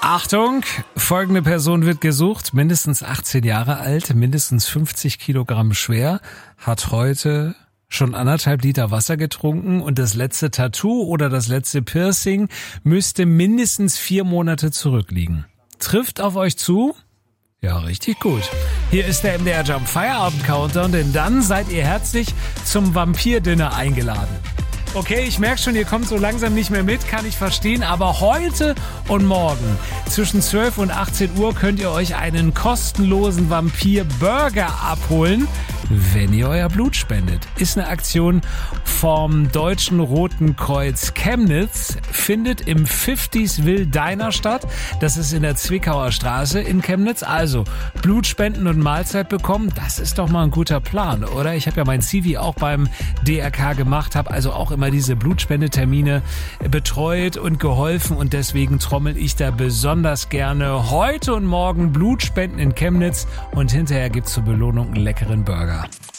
Achtung, folgende Person wird gesucht, mindestens 18 Jahre alt, mindestens 50 Kilogramm schwer, hat heute schon 1,5 Liter Wasser getrunken und das letzte Tattoo oder das letzte Piercing müsste mindestens 4 Monate zurückliegen. Trifft auf euch zu? Ja, richtig gut. Hier ist der MDR Jump Feierabend Countdown, denn dann seid ihr herzlich zum Vampir-Dinner eingeladen. Okay, ich merke schon, ihr kommt so langsam nicht mehr mit, kann ich verstehen, aber heute und morgen zwischen 12 und 18 Uhr könnt ihr euch einen kostenlosen Vampir-Burger abholen, wenn ihr euer Blut spendet. Ist eine Aktion vom Deutschen Roten Kreuz Chemnitz, findet im 50'sville Diner statt. Das ist in der Zwickauer Straße in Chemnitz. Also Blutspenden und Mahlzeit bekommen, das ist doch mal ein guter Plan, oder? Ich habe ja mein CV auch beim DRK gemacht, habe also auch immer diese Blutspendetermine betreut und geholfen und deswegen trommel ich da besonders gerne. Heute und morgen Blutspenden in Chemnitz und hinterher gibt's zur Belohnung einen leckeren Burger.